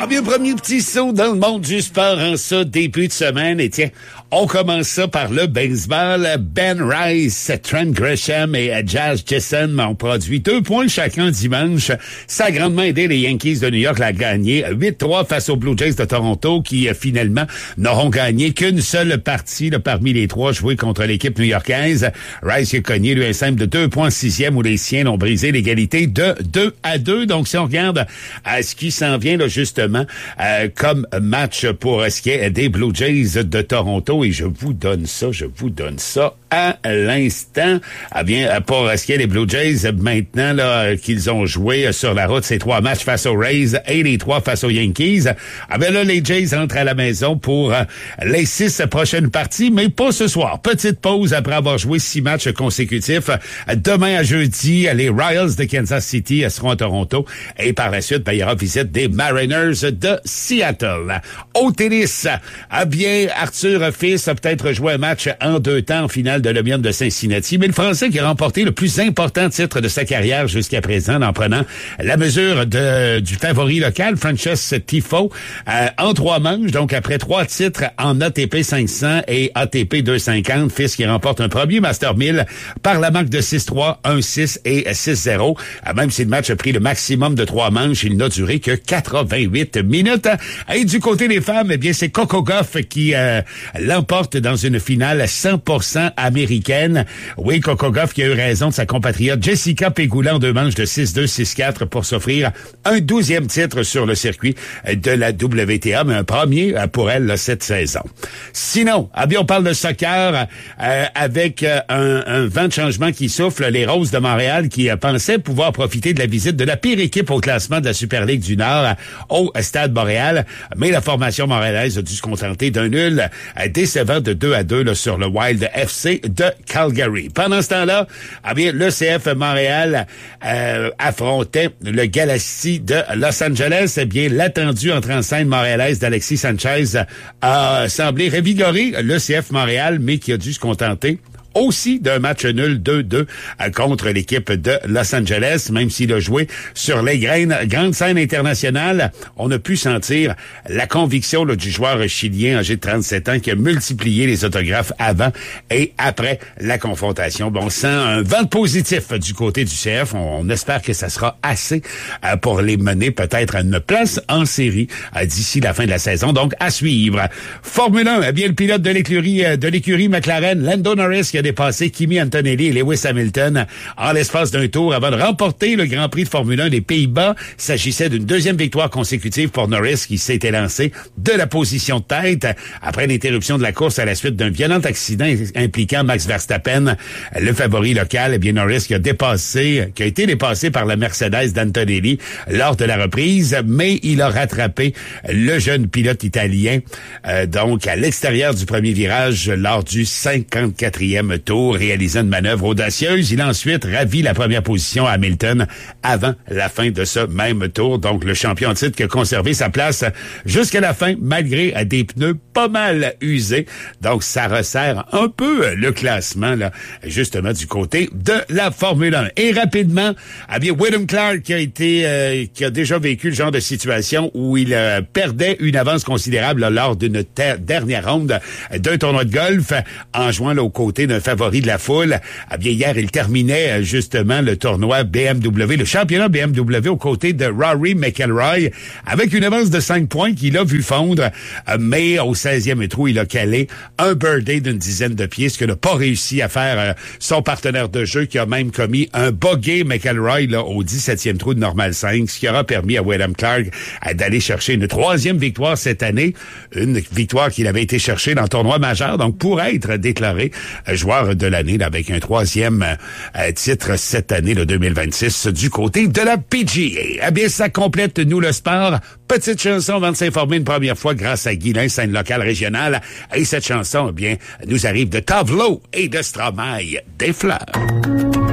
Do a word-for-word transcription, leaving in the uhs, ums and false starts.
bien, premier petit saut dans le monde du sport en ce début de semaine. Et tiens, on commence ça par le baseball. Ben Rice, Trent Grisham et Jazz Chisholm ont produit deux points chacun dimanche. Ça a grandement aidé les Yankees de New York à gagner huit trois face aux Blue Jays de Toronto qui, finalement, n'auront gagné qu'une seule partie là, parmi les trois joués contre l'équipe new-yorkaise. Rice a cogné lui un simple de deux points sixième où les siens ont brisé l'égalité de deux à deux. Donc, si on regarde à ce qui s'en vient, là, justement, euh, comme match pour ce qui est des Blue Jays de Toronto, et je vous donne ça, je vous donne ça à l'instant. Ah bien, pour ce qui est des Blue Jays, maintenant là qu'ils ont joué sur la route ces trois matchs face aux Rays et les trois face aux Yankees, ah bien là, les Jays rentrent à la maison pour euh, les six prochaines parties, mais pas ce soir. Petite pause après avoir joué six matchs consécutifs. Demain à jeudi, les Royals de Kansas City seront à Toronto et par la suite, ben, il y aura visite des Mariners de Seattle. Au tennis, ah bien, Arthur Fils a peut-être joué un match en deux temps en finale de l'Open de Cincinnati, mais le Français qui a remporté le plus important titre de sa carrière jusqu'à présent en prenant la mesure de, du favori local, Frances Tiafoe, euh, en trois manches, donc après trois titres en A T P cinq cents et A T P deux cent cinquante, Fils qui remporte un premier Master mille par la marque de six trois, un six et six zéro. Euh, même si le match a pris le maximum de trois manches, il n'a duré que quatre-vingt-huit minutes. Et du côté des femmes, eh bien, c'est Coco Gauff qui euh, l'emporte dans une finale cent pour cent américaine. Oui, Coco Gauff qui a eu raison de sa compatriote Jessica Pegula en deux manches de six deux, six quatre pour s'offrir un douzième titre sur le circuit de la W T A, mais un premier pour elle là, cette saison. Sinon, ah bien, on parle de soccer euh, avec euh, un, un vent de changement qui souffle. Les Roses de Montréal qui euh, pensaient pouvoir profiter de la visite de la pire équipe au classement de la Super Ligue du Nord euh, au Stade Montréal, mais la formation montréalaise a dû se contenter d'un nul euh, décevant de deux à deux là, sur le Wild F C de Calgary. Pendant ce temps-là, ah bien, l'E C F Montréal euh, affrontait le Galaxy de Los Angeles. Eh bien, l'attendu entrée en scène montréalaise d'Alexis Sanchez a semblé revigorer l'E C F Montréal, mais qui a dû se contenter aussi d'un match nul deux deux contre l'équipe de Los Angeles, même s'il a joué sur les graines, grandes scènes internationales. On a pu sentir la conviction là, du joueur chilien âgé de trente-sept ans qui a multiplié les autographes avant et après la confrontation. Bon, on sent un vent positif du côté du C F. On, on espère que ça sera assez euh, pour les mener peut-être à une place en série euh, d'ici la fin de la saison. Donc, à suivre. Formule un, eh bien, le pilote de l'écurie euh, de l'écurie McLaren, Lando Norris, qui a dépassé Kimi Antonelli et Lewis Hamilton en l'espace d'un tour avant de remporter le Grand Prix de Formule un des Pays-Bas. Il s'agissait d'une deuxième victoire consécutive pour Norris qui s'était lancé de la position de tête après l'interruption de la course à la suite d'un violent accident impliquant Max Verstappen, le favori local. Eh bien, Norris qui a dépassé, qui a été dépassé par la Mercedes d'Antonelli lors de la reprise, mais il a rattrapé le jeune pilote italien, euh, donc à l'extérieur du premier virage lors du cinquante-quatrième tour, réalisant une manœuvre audacieuse. Il a ensuite ravi la première position à Hamilton avant la fin de ce même tour. Donc, le champion en titre qui a conservé sa place jusqu'à la fin, malgré des pneus pas mal usés. Donc, ça resserre un peu le classement, là, justement, du côté de la Formule un. Et rapidement, eh bien, Wyndham Clark qui a été, euh, qui a déjà vécu le genre de situation où il euh, perdait une avance considérable là, lors d'une ter- dernière ronde d'un tournoi de golf en jouant là, aux côtés d'un favori de la foule. Eh bien, hier, il terminait justement le tournoi B M W, le championnat B M W aux côtés de Rory McIlroy avec une avance de cinq points qu'il a vu fondre. Mais au seizième trou, il a calé un birdie d'une dizaine de pieds, ce que n'a pas réussi à faire son partenaire de jeu qui a même commis un bogey McIlroy là, au dix-septième trou de normal cinq, ce qui aura permis à Wyndham Clark d'aller chercher une troisième victoire cette année, une victoire qu'il avait été chercher dans le tournoi majeur, donc pour être déclaré joueur de l'année là, avec un troisième euh, titre cette année, le deux mille vingt-six, du côté de la P G A. Eh bien, ça complète nous le sport. Petite chanson avant de s'informer une première fois grâce à Guilain, scène locale régionale. Et cette chanson, eh bien, nous arrive de Tavlo et de Stromae, Des fleurs.